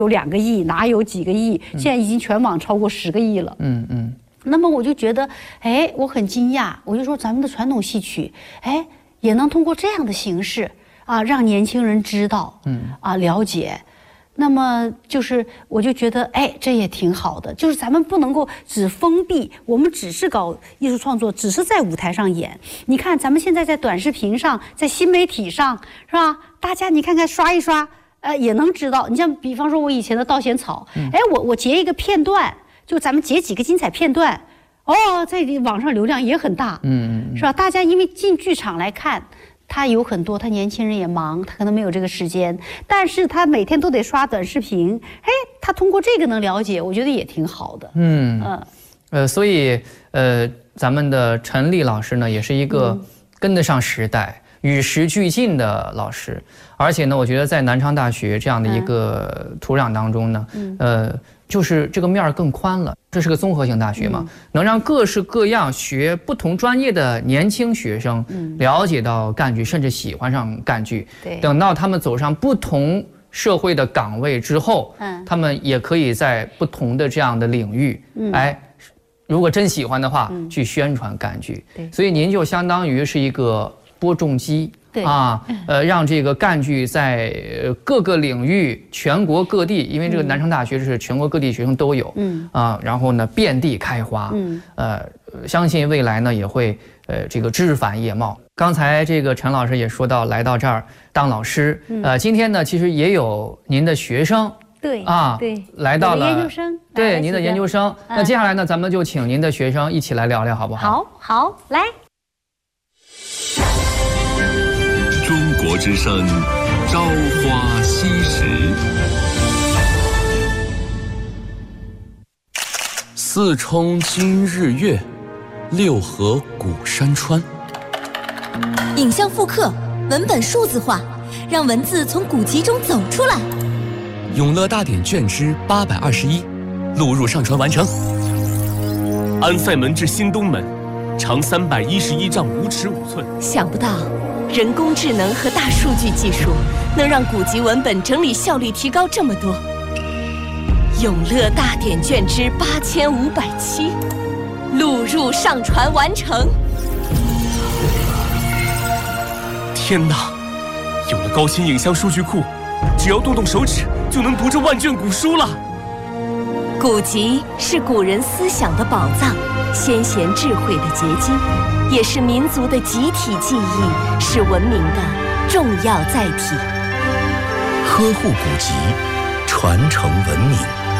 有2个亿，哪有几个亿？现在已经全网超过10个亿了。那么我就觉得，哎，我很惊讶，我就说咱们的传统戏曲，哎，也能通过这样的形式啊，让年轻人知道，了解。那么我就觉得，哎，这也挺好的。就是咱们不能够只封闭，我们只是搞艺术创作，只是在舞台上演。你看，咱们现在在短视频上，在新媒体上，是吧？大家你看看刷一刷，也能知道。你像比方说，我以前的稻仙草，哎，我截一个片段。就咱们截几个精彩片段，在网上流量也很大，是吧？大家因为进剧场来看，他有很多，他年轻人也忙，他可能没有这个时间，但是他每天都得刷短视频，哎，他通过这个能了解，我觉得也挺好的。 所以咱们的陈丽老师呢，也是一个跟得上时代、与时俱进的老师，而且呢，我觉得在南昌大学这样的一个土壤当中呢，就是这个面儿更宽了，这是个综合性大学嘛，能让各式各样学不同专业的年轻学生了解到赣剧，甚至喜欢上赣剧。等到他们走上不同社会的岗位之后，他们也可以在不同的这样的领域，如果真喜欢的话，去宣传赣剧。所以您就相当于是一个播种机。让这个赣剧在各个领域、全国各地，因为这个南昌大学是全国各地学生都有，然后呢遍地开花，相信未来呢也会这个枝繁叶茂。刚才这个陈老师也说到，来到这儿当老师，今天呢其实也有您的学生， 对， 来到了研究生， 对您的研究生。那接下来呢，咱们就请您的学生一起来聊聊，好不好？ 好，来。 中国之声，朝花夕拾。四冲今日月，六合古山川。 影像复刻，文本数字化，让文字从古籍中走出来。 永乐大典卷之821，录入上传完成。安塞门至新东门，长311丈5尺5寸。 想不到人工智能和大数据技术能让古籍文本整理效率提高这么多。永乐大典卷之8507，录入上传完成。 天哪！有了高清影像数据库，只要动动手指就能读这万卷古书了。 古籍是古人思想的宝藏，先贤智慧的结晶，也是民族的集体记忆，是文明的重要载体。 呵护古籍，传承文明。